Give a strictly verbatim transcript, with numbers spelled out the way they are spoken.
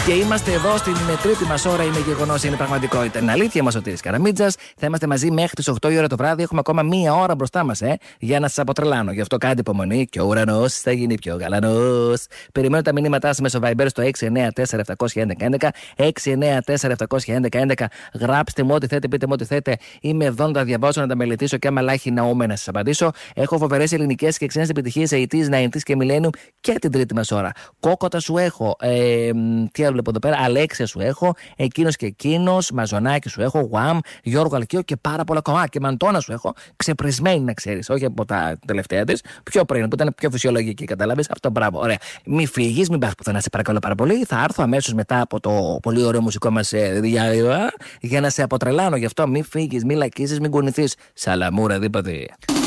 Και είμαστε εδώ στην τρίτη μας ώρα. Είναι γεγονός, είναι πραγματικότητα. Είναι αλήθεια μας ο Τήρης Καραμίτζας. Θα είμαστε μαζί μέχρι τις οκτώ η ώρα το βράδυ. Έχουμε ακόμα μία ώρα μπροστά μας, ε, για να σας αποτρελάνω. Γι' αυτό κάντε υπομονή και ο ουρανός θα γίνει πιο γαλανός. Περιμένω τα μηνύματά σας μέσω Viber στο έξι εννιά τέσσερα επτά ένα ένα έντεκα. έξι εννιά τέσσερα επτά ένα ένα έντεκα. Γράψτε μου ό,τι θέτε, πείτε μου ό,τι θέτε. Είμαι εδώ να τα διαβάσω, να τα μελετήσω και άμα λάχει να ούμε να σας απαντήσω. Έχω φοβερές ελληνικές και ξένες επιτυχίες ογδόντα, ενενήντα και Millennium και την τρίτη μας ώρα. Κόκοτα σου έχω. Ε, τι άλλο βλέπω εδώ πέρα. Αλέξια σου έχω. Εκείνος και εκείνος. Μαζονάκι σου έχω. Γουάμ. Γιώργο Αλκαίο και πάρα πολλά ακόμα. Και Μαντώνα σου έχω. Ξεπρισμένη να ξέρεις. Όχι από τα τελευταία της. Πιο πριν που ήταν πιο φυσιολογική. Καταλάβεις. Αυτό μπράβο. Ωραία. Μη φύγεις, μην πας πουθενά. Σε παρακαλώ πάρα πολύ. Θα έρθω αμέσως μετά από το πολύ ωραίο μουσικό μας ε, διάλειμμα για να σε αποτρελάνω. Γι' αυτό μη φύγεις, μη λακίσεις, μην κουνηθείς. Σαλαμούρα δίπατη.